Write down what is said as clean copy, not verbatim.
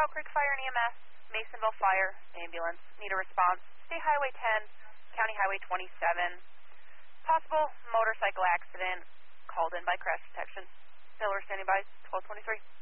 Cow Creek Fire and EMS, Masonville Fire, ambulance. Need a response. State Highway 10, County Highway 27. Possible motorcycle accident called in by crash detection. Miller standing by, 1223.